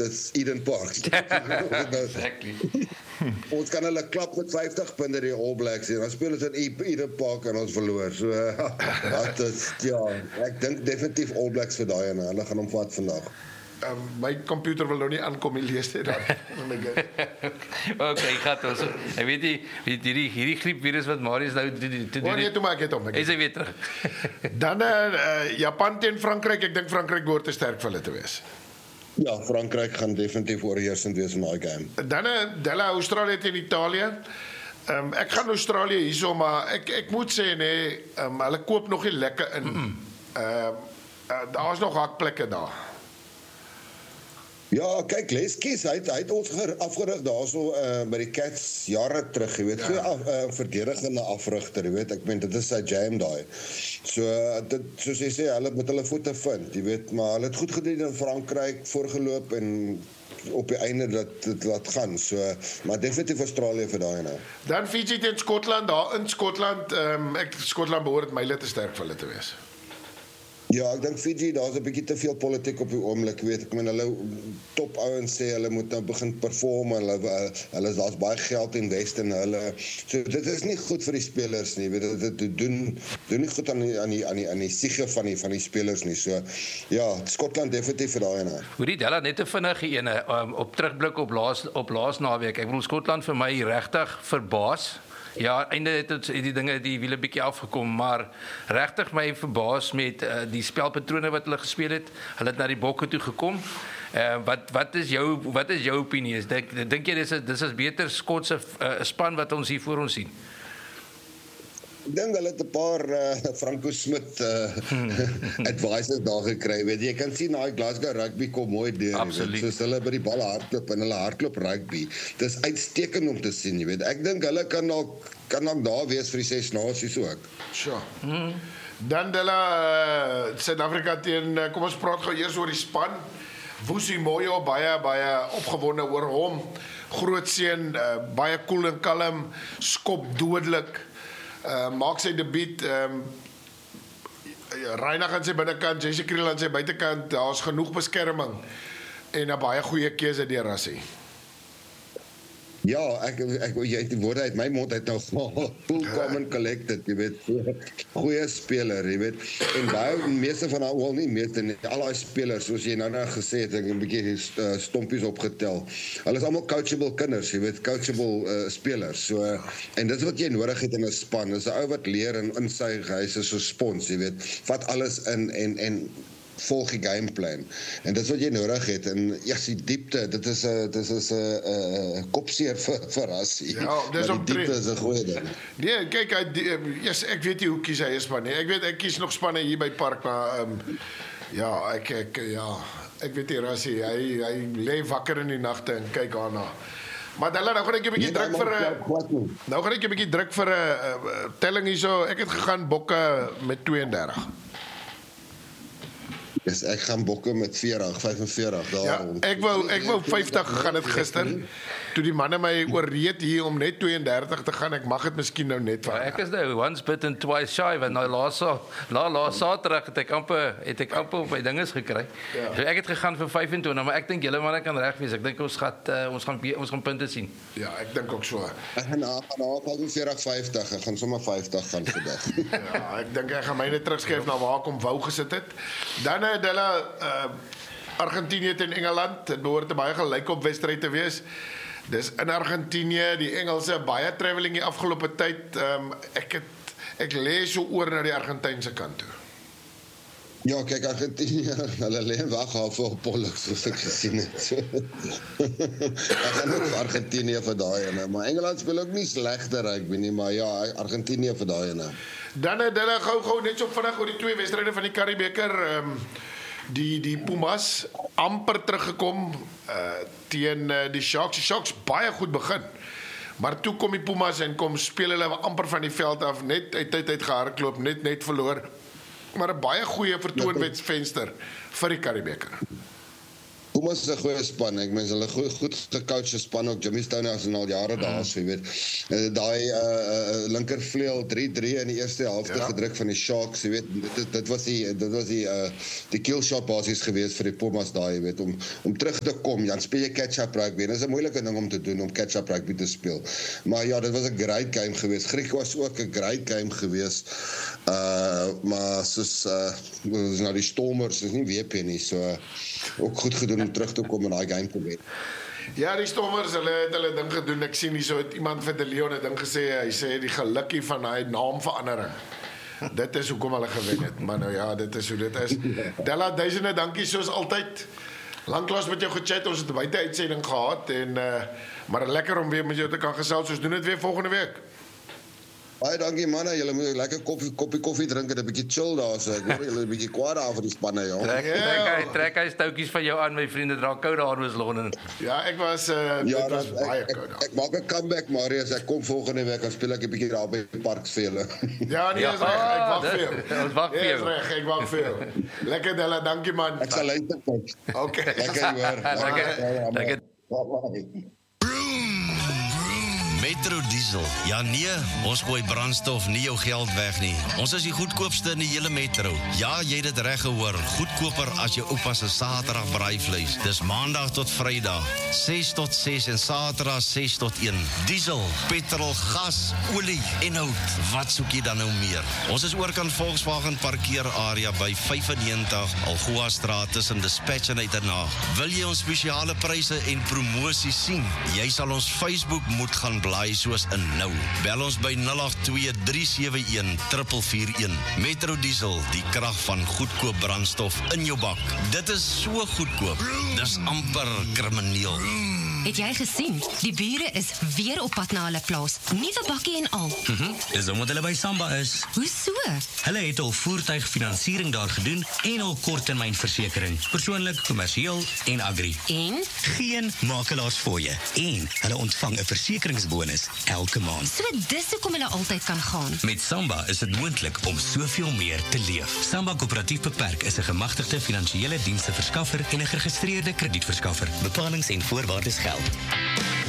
dis Eden Park. Exactly. Ons kan hulle klap met 50 punte die All Blacks en dan speel ons in Eden Park en ons verloor. So dat is ek dink definitief All Blacks vir daai en hulle gaan hom vat vandag. My computer wil nou nie aankom en lees dit dan. Okay, gaat ons. Ek weet nie hierdie griepvirus wat Marius nou te doen. Nee, toe maak ek het hom. Hy is weer terug. Dan Japan teen Frankryk. Ek dink Frankryk behoort te sterk vir hulle te wees. Ja, Frankryk gaan definitief oorheersend wees in daai game. Dan Australië teen Italië. Ek gaan Australië hierso, maar ek moet sê nee, hulle koop nog nie lekker in. Daar's nog hakplekke daar. Ja, kyk, Leskies, hy het ons afgerig daarso by die Cats jare terug, jy weet, goeie verdedigende afrigter, jy weet, ek meen, dit is sy jam daai. So, soos jy sê, hulle moet hulle voete vind, jy weet, maar hulle het goed gedoen in Frankryk, voorgeloop en op die einde dat laat gaan, so, maar definitief Australië vir daai nou. Dan Fiji teen Skotland, daar in Skotland, Skotland behoort myle te sterk vir hulle te wees. Ja, ek dink Fiji, daar's 'n bietjie te veel politiek op die oomblik, weet ek, hulle top ouens sê hulle moet nou begin perform en hulle daar's baie geld invest in hulle. So dit is nie goed vir die spelers nie, weet dit doen nie goed aan die siege van die spelers nie. So ja, Skotland definitief vir daai ene. Hoorie Della net 'n vinnige ene op terugblik op laas naweek. Ek bedoel Skotland vir my regtig verbaas. Ja, einde het die dinge die wiele bietjie afgekom, maar regtig my verbaas met die spelpatrone wat hulle gespeel het. Hulle het na die bokke toe gekom. Wat is jou opinie? Dink jy dis is beter Skotse span wat ons hier voor ons sien? Ek dink hulle het 'n paar Franco Smit advisors daar gekry, weet jy kan sien daai Glasgow rugby kom mooi deur, soos hulle by die bal hardloop en hulle hardloop rugby. Dis uitstekend om te sien, jy weet. Ek dink hulle kan dalk daar wees vir die 6 nasies ook. Sure. Dan Suid-Afrika teen kom ons praat gou eers oor die span. Vusi Moyo baie opgewonde oor hom. Groot seun, baie cool en kalm, skop dodelik. Maak sy debuut, Reinagh aan sy binnekant, Jesse Kriel aan sy buitekant, daar's genoeg beskerming en 'n baie goeie keuse deur Rassie. Ja, ek jy het die woorde uit my mond uit nou cool, calm and collected, jy weet, goeie speler, jy weet, en baie meeste van haar, wel nie meeste nie, al die spelers, soos jy nou gesê het, ek 'n bietjie stompies opgetel, hulle is allemaal coachable kinders, jy weet, coachable spelers, so, en dit is wat jy nodig het in 'n span, dis 'n ou wat leer en insuig, hy is so spons, jy weet, vat alles in en volg die gameplan. En dit is wat jy nodig het. En ja, die diepte, dit is 'n kopseer vir Rassie. Ja, dis die diepte is 'n goeie ding. Nee, kyk, ek weet nie hoe kies hy span nie. Ek weet ek kies nog spanne hier by Park, maar ek weet nie Rassie, hy lê wakker in die nagte en kyk daarna. Maar nou gaan ek 'n bietjie druk vir 'n telling hierso. Ek het gegaan bokke met 32. Dus ek gaan bokke met 45 daar ja, rond. Ek wou 50 gegaan het gister. Toe die manne my oorreed hier om net 32 te gaan, ek mag dit miskien nou net van. Ek is nou once bitten twice shy, want nou laas Saterdag het ek amper op my dinges gekry. Ja. So ek het gegaan vir 25, maar ek dink julle manne kan reg wees. Ek dink ons gaan punte sien. Ja, ek dink ook so. Ek gaan 40-50, ek gaan sommer 50 gaan vandag. Ja, ek dink ek gaan myne terugskuif na waar ek hom wou gesit het. Dan Argentinië teen Engeland, dit behoort 'n baie gelykop wedstryd te wees. Dis in Argentinië, die Engelse baie travelling die afgelope tyd. Ek lê so oor na die Argentynse kant toe. Ja, kyk, Argentinië, hulle lê wag half op Pollux, soos ek gesien het. Ek gaan ook vir Argentinië vir daai ene, maar Engeland speel ook nie slegter rugby nie, maar ja, Argentinië vir daai ene. Dan gou net so vinnig oor die twee wedstryde van die Currie-beker. Die Pumas amper teruggekom teen die Sharks. Die Sharks baie goed begin. Maar toe kom die Pumas en kom speel hulle amper van die veld af, net uit gehardloop, net verloor. Maar 'n baie goeie vertoonwetsvenster vir die Currie-beker. Pumas is 'n goeie span. Ek mens hulle goed gecoachte span ook. Jimmy Stone is al jare daar, so jy weet. Daai linkervleuel 3-3 in die eerste helfte gedruk van die Sharks, jy weet. Dit was die kill shot basis geweest vir die Pumas daai, jy weet, om terug te kom. Dan speel jy catch-up rugby. Dit is 'n moeilike ding om te doen om catch-up rugby te speel. Maar ja, dit was 'n great game geweest. Griek was ook 'n great game geweest. Maar soos nou die Stormers is nie WP nie, so ook goed gedoen om terug te kom in daai game te wen. Ja, die Stormers, hulle het hulle ding gedoen. Ek sien hier so het iemand vir De Leon 'n ding gesê. Hy sê die gelukkie van daai naamverandering. Dit is hoekom hulle gewen het. Maar nou ja, dit is hoe dit is. Della, duisende dankie soos altyd. Lanklaas met jou gechat, ons het 'n buite uitsending gehad en maar lekker om weer met jou te kan gesels. Ons doen dit weer volgende week. Baie dankie manne, julle moet lekker koppie koffie drink en 'n bietjie chill daar, so ek hoor julle 'n bietjie kwaad daar vir die spanne, ja. Trek hy stoutjies van jou aan, my vriende, dra koud daar in Londen. Ja, ek was dit was baie koud daar. Ek maak 'n comeback, Marius, ek kom volgende week en speel ek 'n bietjie daar by die park vir julle. Ja, nee, is reg, ek wag vir jou. Ons wag vir jou. Reg, ek wag vir jou. Lekker Della, dankie man. Ek sal luister. Okay. Lekker hoor. Lekker. Metro Diesel. Ja nee, ons gooi brandstof nie jou geld weg nie. Ons is die goedkoopste in die hele Metro. Ja, jy het dit reg gehoor. Goedkoper as jou oupa se Saterdag braaivleis. Dis Maandag tot Vrydag, 6 tot 6 en Saterdag 6 tot 1. Diesel, petrol, gas, olie en hout. Wat soek jy dan nou meer? Ons is oorkant Volkswagen parkeerarea by 95 Algoa Straat tussen Dispatch en Uitenhaag. Wil jy ons spesiale pryse en promosies sien? Jy sal ons Facebook moet gaan blaai soos in nou. Bel ons by 082-371-441. Metro Diesel, die krag van goedkoop brandstof in jou bak. Dit is so goedkoop. Dis amper krimineel. Het jy gesien? Die bure is weer op pad na hulle plaas. Nuwe bakkie en al. Dis omdat hulle by Samba is. Hoe so? Hulle het al voertuigfinansiering daar gedoen en al korttermynversekering. Persoonlik, kommersieel en agri. En? Geen makelaars fooie. En hulle ontvang 'n versekeringsbonus elke maand. So dis hoekom hulle altyd kan gaan. Met Samba is dit moontlik om soveel meer te leef. Samba Koöperatief Beperk is 'n gemagtigde finansiële dienste verskaffer en 'n geregistreerde kredietverskaffer. Bepalings en voorwaardes geld.